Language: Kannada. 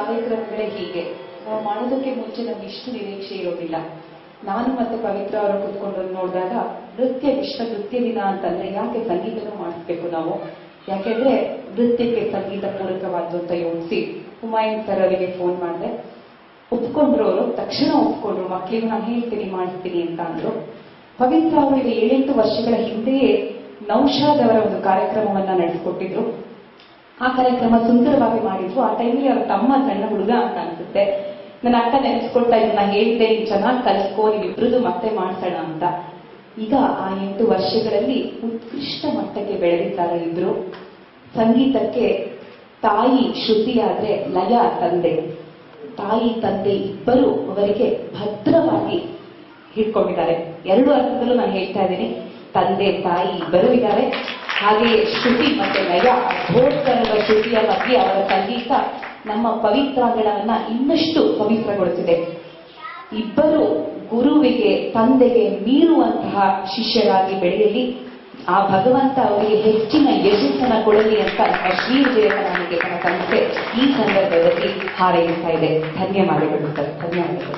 ಕಾರ್ಯಕ್ರಮಗಳೇ ಹೀಗೆ. ನಾವು ಮಾಡೋದಕ್ಕೆ ಮುಂಚೆ ನಮ್ಗೆ ಇಷ್ಟು ನಿರೀಕ್ಷೆ ಇರೋದಿಲ್ಲ. ನಾನು ಮತ್ತೆ ಪವಿತ್ರ ಅವರು ಕೂತ್ಕೊಂಡು ನೋಡಿದಾಗ ವಿಶ್ವ ನೃತ್ಯ ದಿನ ಅಂತಂದ್ರೆ ಯಾಕೆ ಸಂಗೀತನೂ ಮಾಡಿಸ್ಬೇಕು ನಾವು, ಯಾಕೆಂದ್ರೆ ನೃತ್ಯಕ್ಕೆ ಸಂಗೀತ ಪೂರಕವಾದ್ದು ಅಂತ ಯೋಚಿಸಿ ಹುಮಾಯೂನ್ ಸರ್ ಅವರಿಗೆ ಫೋನ್ ಮಾಡಿದೆ. ಒಪ್ಕೊಂಡ್ರು ಅವರು, ತಕ್ಷಣ ಒಪ್ಕೊಂಡ್ರು. ಮಕ್ಕಳಿಗೆ ನಾನು ಹೇಳ್ತೀನಿ ಮಾಡಿಸ್ತೀನಿ ಅಂತ ಅಂದ್ರು. ಪವಿತ್ರ ಅವರು ಈಗ 7-8 ವರ್ಷಗಳ ಹಿಂದೆಯೇ ನೌಶಾದ್ ಅವರ ಒಂದು ಕಾರ್ಯಕ್ರಮವನ್ನ ನಡೆಸಿಕೊಟ್ಟಿದ್ರು. ಆ ಕಾರ್ಯಕ್ರಮ ಸುಂದರವಾಗಿ ಮಾಡಿದ್ರು. ಆ ಟೈಮಲ್ಲಿ ಅವ್ರ ತಮ್ಮ ಸಣ್ಣ ಹುಡುಗ ಅಂತ ಅನ್ಸುತ್ತೆ. ನನ್ನ ಅಕ್ಕ ನೆನೆಸ್ಕೊಳ್ತಾ ಇದನ್ನ ಹೇಳಿದ್ದೆ, ನೀನ್ ಚೆನ್ನಾಗಿ ಕಲಿಸ್ಕೋ, ನೀವಿಬ್ರದ್ದು ಮತ್ತೆ ಮಾಡ್ಸೋಣ ಅಂತ. ಈಗ ಆ 8 ವರ್ಷಗಳಲ್ಲಿ ಉತ್ಕೃಷ್ಟ ಮಟ್ಟಕ್ಕೆ ಬೆಳೆದಿದ್ದಾರೆ ಇಬ್ರು. ಸಂಗೀತಕ್ಕೆ ತಾಯಿ ಶ್ರುತಿಯಾದ್ರೆ ಲಯ ತಂದೆ, ತಾಯಿ ತಂದೆ ಇಬ್ಬರು ಅವರಿಗೆ ಭದ್ರವಾಗಿ ಹಿಡ್ಕೊಂಡಿದ್ದಾರೆ. 2 ಅರ್ಥದಲ್ಲೂ ನಾನು ಹೇಳ್ತಾ ಇದ್ದೀನಿ. ತಂದೆ ತಾಯಿ ಇಬ್ಬರು ಇದ್ದಾರೆ. ಹಾಗೆಯೇ ಶ್ರುತಿ ಮತ್ತೆ ಲಯ, ಘೋಷಕರದ ಶ್ರುತಿಯ ಮಧ್ಯೆ ಅವರ ಸಂಗೀತ ನಮ್ಮ ಪವಿತ್ರಾಂಗಣವನ್ನ ಇನ್ನಷ್ಟು ಪವಿತ್ರಗೊಳಿಸಿದೆ. ಇಬ್ಬರು ಗುರುವಿಗೆ ತಂದೆಗೆ ಮೀರುವಂತಹ ಶಿಷ್ಯರಾಗಿ ಬೆಳೆಯಲಿ. ಆ ಭಗವಂತ ಅವರಿಗೆ ಹೆಚ್ಚಿನ ಯಶಸ್ಸನ್ನ ಕೊಡಲಿ ಅಂತ ನಮ್ಮ ಶ್ರೀ ವಿವೇಕಾನಂದ ಸಂಸ್ಥೆ ಈ ಸಂದರ್ಭದಲ್ಲಿ ಹಾರೈಸ್ತಾ ಇದೆ. ಧನ್ಯವಾದಗಳು ಸರ್, ಧನ್ಯವಾದಗಳು.